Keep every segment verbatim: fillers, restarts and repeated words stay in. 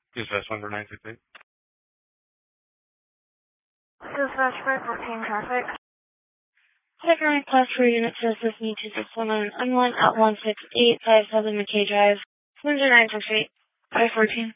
Dispatch number nine six eight. Dispatch five fourteen traffic. Second class for unit says this need two six one on unline at one six eight five seven McKay Drive. Windsor nine six eight five fourteen.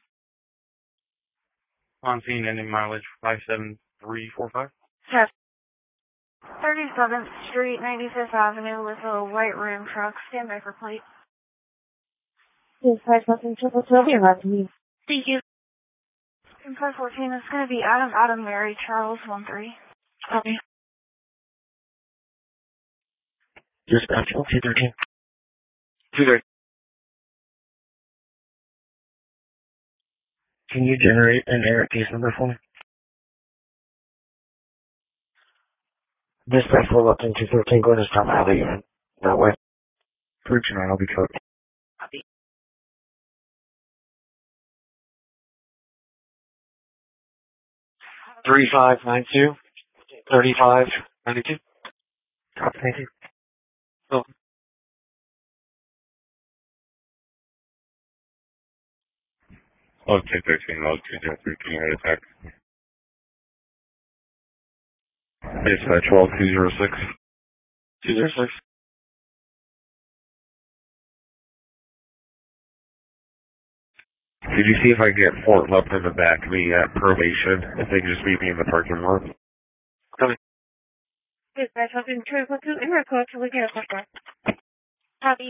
On scene ending mileage five seven three four five. Yes. thirty-seventh Street, ninety-fifth Avenue with a white Ram truck. Stand by for plate. Dispatch nothing triple two. You're allowed to leave. Thank you. five fourteen is going to be Adam, Adam, Mary, Charles, one three. Copy. Dispatch two thirteen. two thirteen. Can you generate an error case number for me? Dispatch four eleven two thirteen, going to stop how they unit. That way. three two nine, I'll be code. Copy. three five nine two, thirty-five ninety-two. Copy, thank you. Oh. Oh, two thirteen, log two zero three, can you head attack? Dispatch twelve two zero six. two zero six. Could you see if I can get Fort Lupton in the back of me at probation, if they can just meet me in the parking lot? Coming. Dispatch nothing triple two in record to look at a Copy.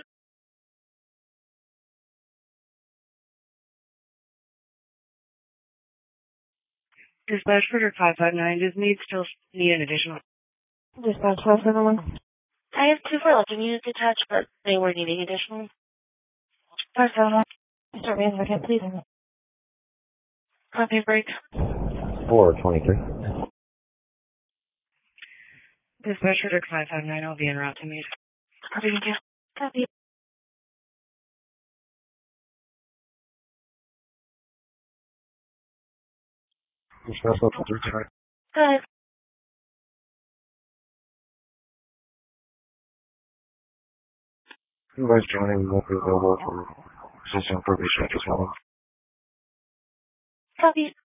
Dispatch for five five nine, does need still need an additional. Dispatch five seven one. I have two for looking units attached, but they were needing additional. five seven one. Start me in a second, please. Copy break. four twenty-three. Dispatch for five five nine, I'll be en route to meet. Copy, thank you. Copy. Dispatch level three two nine. Good. You guys joining won't be available for system probation at this moment. Copy.